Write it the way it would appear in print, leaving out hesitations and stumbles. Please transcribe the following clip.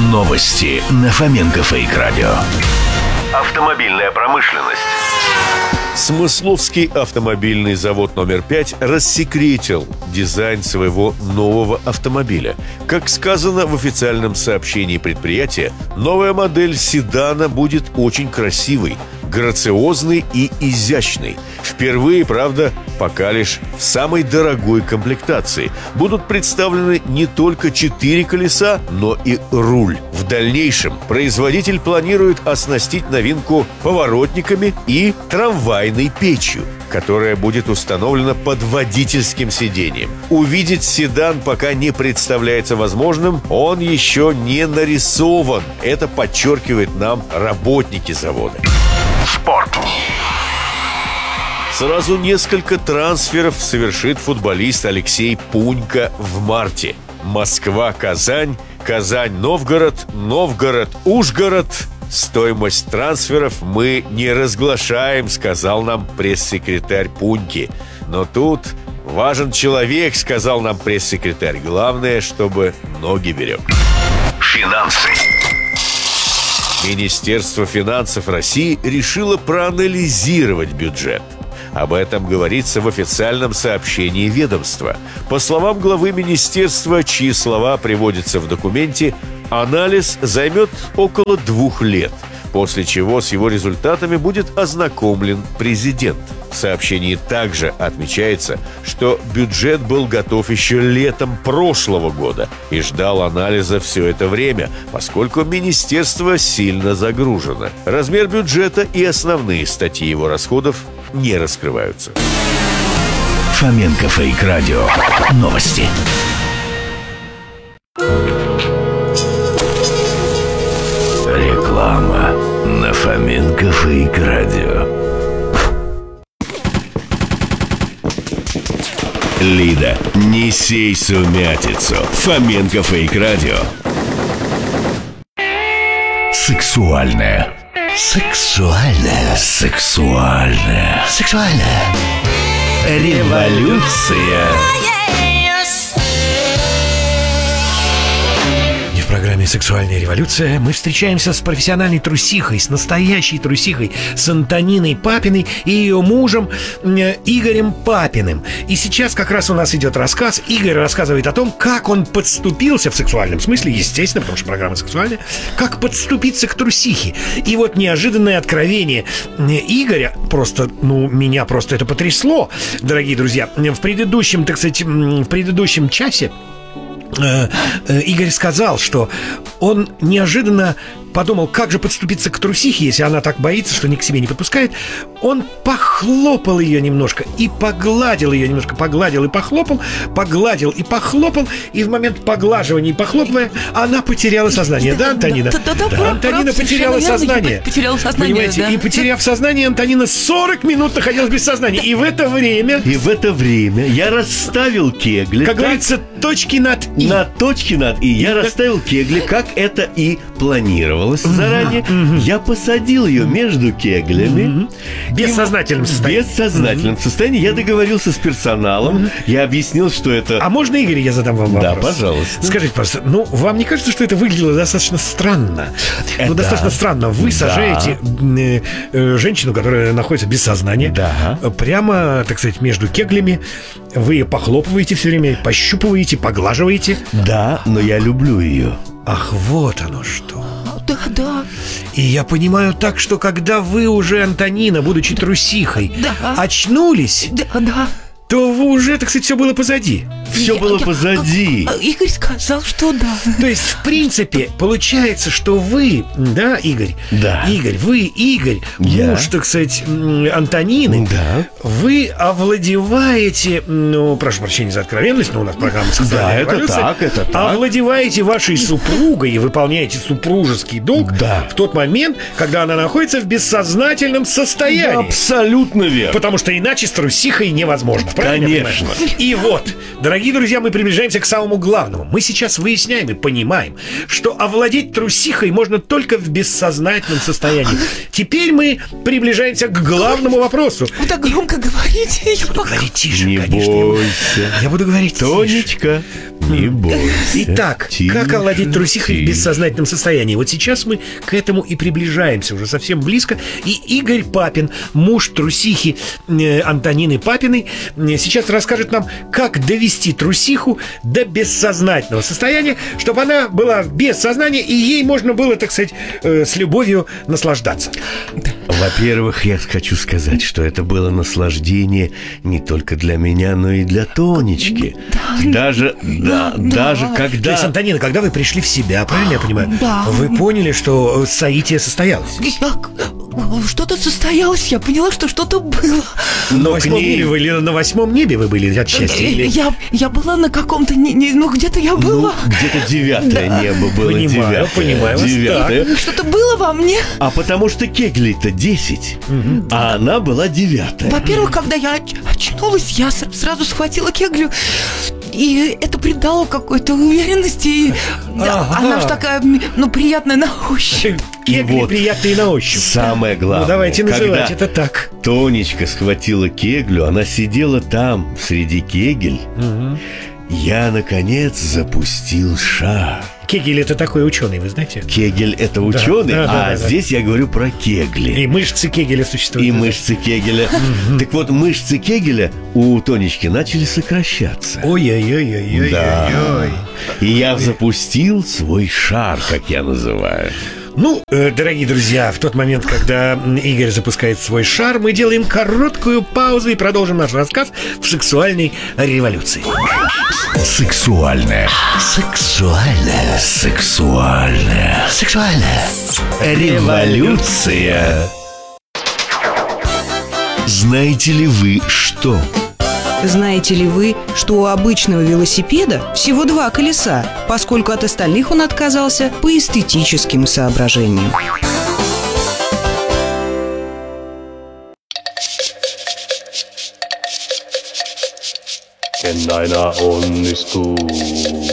Новости на Фоменко Фейк Радио. Автомобильная промышленность. Смысловский автомобильный завод номер 5 рассекретил дизайн своего нового автомобиля. Как сказано в официальном сообщении предприятия, новая модель седана будет очень красивой, грациозный и изящный. Впервые, правда, пока лишь в самой дорогой комплектации. Будут представлены не только 4 колеса, но и руль. В дальнейшем производитель планирует оснастить новинку поворотниками и трамвайной печью, которая будет установлена под водительским сиденьем. Увидеть седан пока не представляется возможным, он еще не нарисован. Это подчеркивает нам работники завода. Спорт. Сразу несколько трансферов совершит футболист Алексей Пунько в марте. Москва-Казань, Казань-Новгород, Новгород-Ужгород. Стоимость трансферов мы не разглашаем, сказал нам пресс-секретарь Пуньки. Но тут важен человек, сказал нам пресс-секретарь. Главное, чтобы ноги берег. Финансы. Министерство финансов России решило проанализировать бюджет. Об этом говорится в официальном сообщении ведомства. По словам главы министерства, чьи слова приводятся в документе, анализ займет около 2 лет, после чего с его результатами будет ознакомлен президент. В сообщении также отмечается, что бюджет был готов еще летом прошлого года и ждал анализа все это время, поскольку министерство сильно загружено. Размер бюджета и основные статьи его расходов не раскрываются. Фоменко Фейк Радио. Новости. Реклама на Фоменко Фейк Радио. Лида, не сей сумятицу. Фоменко Фейк Радио. Сексуальная. Сексуальная. Сексуальная. Сексуальная. Революция. В программе «Сексуальная революция» мы встречаемся с профессиональной трусихой, с настоящей трусихой, с Антониной Папиной и ее мужем Игорем Папиным. И сейчас как раз у нас идет рассказ. Игорь рассказывает о том, как он подступился в сексуальном смысле, естественно, потому что программа сексуальная, как подступиться к трусихе. И вот неожиданное откровение Игоря меня просто это потрясло, дорогие друзья. В предыдущем часе Игорь сказал, что он неожиданно подумал, как же подступиться к трусихе, если она так боится, что ни к себе не подпускает. Он похлопал ее немножко и погладил ее немножко, погладил и похлопал, погладил и похлопал, и в момент поглаживания и похлопывая она потеряла сознание. Да, Антонина? Да, Антонина потеряла сознание. Понимаете? И потеряв сознание, Антонина 40 минут находилась без сознания. И в это время я расставил кегли. Как говорится, точки над «и». На точки над «и». Я расставил кегли, как это и планировалось заранее. Я посадил ее между кеглями. В бессознательном состоянии. В бессознательном состоянии. Я договорился с персоналом. Я объяснил, что это... А можно, Игорь, я задам вам вопрос? Да, пожалуйста. Скажите, пожалуйста, вам не кажется, что это выглядело достаточно странно? Достаточно странно. Вы сажаете женщину, которая находится без сознания, прямо, так сказать, между кеглями. Вы ее похлопываете все время, пощупываете, поглаживаете. Да, но я люблю ее. Ах, вот оно что. Да. И я понимаю так, что когда вы уже, Антонина, будучи трусихой, очнулись, то вы уже, так сказать, все было позади. Все было позади. Игорь сказал, что да. То есть, в принципе, получается, что вы, да, Игорь? Да. Игорь, муж, так сказать, Антонины. Да. Вы овладеваете, прошу прощения за откровенность, но у нас программа «Сексуальная революция». это так. Овладеваете вашей супругой и выполняете супружеский долг в тот момент, когда она находится в бессознательном состоянии. Абсолютно верно. Потому что иначе с трусихой невозможно. Правильно я Конечно. понимаю? И вот, дорогие друзья, мы приближаемся к самому главному. Мы сейчас выясняем и понимаем, что овладеть трусихой можно только в бессознательном состоянии. Теперь мы приближаемся к главному вопросу. Вы так громко говорите. Я пока... Говори тише, Не конечно. бойся. Я буду говорить тише. Тонечка, не бойся. Итак, Тише, как овладеть трусихой в тише. бессознательном состоянии? Вот сейчас мы к этому и приближаемся, уже совсем близко. И Игорь Папин, муж трусихи Антонины Папиной, сейчас расскажет нам, как довести трусиху до бессознательного состояния, чтобы она была без сознания, и ей можно было, так сказать, с любовью наслаждаться. Во-первых, я хочу сказать, что это было наслаждение не только для меня, но и для Тонечки. Даже То когда... есть, Антонина, когда вы пришли в себя, правильно я понимаю? Да. Вы поняли, что соитие состоялось? Что-то состоялось, я поняла, что что-то было. На восьмом небе вы или на восьмом небе вы были от счастья? Или... Я была на каком-то... Ну, где-то я была. Где-то 9 небо было. Понимаю вас, 9. Что-то было во мне. А потому что кеглей-то 10, а она была 9. Во-первых, когда я очнулась, я сразу схватила кеглю, и это придало какой-то уверенности. И, да, Ага. она же такая, приятная на ощупь. Кегли Вот. приятные на ощупь. Самое главное, Ну, давайте называть когда это так. Тонечка схватила кеглю, она сидела там, среди кегель. Я, наконец, запустил шар. Кегель — это такой ученый, вы знаете? Кегель — это ученый, да. здесь я говорю про кегли. И мышцы Кегеля существуют. И мышцы Кегеля. Так вот, мышцы Кегеля у Тонечки начали сокращаться. Ой-ой-ой-ой-ой-ой. Да. И я запустил свой шар, как я называю. Ну, дорогие друзья, в тот момент, когда Игорь запускает свой шар, мы делаем короткую паузу и продолжим наш рассказ в сексуальной революции. Сексуальная. Сексуальная. Сексуальная. Сексуальная. Революция. Знаете ли вы что? Знаете ли вы, что у обычного велосипеда всего 2 колеса, поскольку от остальных он отказался по эстетическим соображениям? En aina onnistu.